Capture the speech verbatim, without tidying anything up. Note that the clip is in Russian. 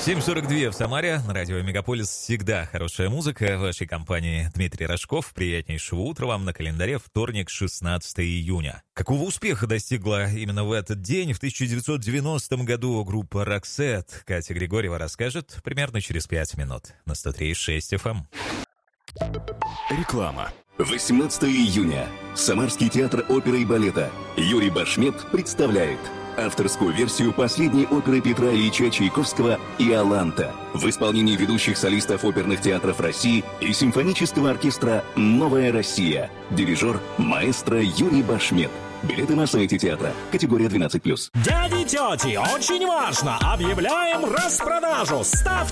семь сорок два в Самаре. На радио Мегаполис всегда хорошая музыка. В вашей компании Дмитрий Рожков. Приятнейшего утра вам. На календаре вторник, шестнадцатое июня. Какого успеха достигла именно в этот день? В тысяча девятьсот девяностом году группа «Роксет». Катя Григорьева расскажет примерно через пять минут. На сто три и шесть эф эм. Реклама. восемнадцатого июня. Самарский театр оперы и балета Юрий Башмет представляет авторскую версию последней оперы Петра Ильича Чайковского «Иоланта» в исполнении ведущих солистов оперных театров России и симфонического оркестра «Новая Россия». Дирижер маэстро Юрий Башмет. Билеты на сайте театра. Категория двенадцать плюс. Дяди и тети, очень важно! Объявляем распродажу! Ставьте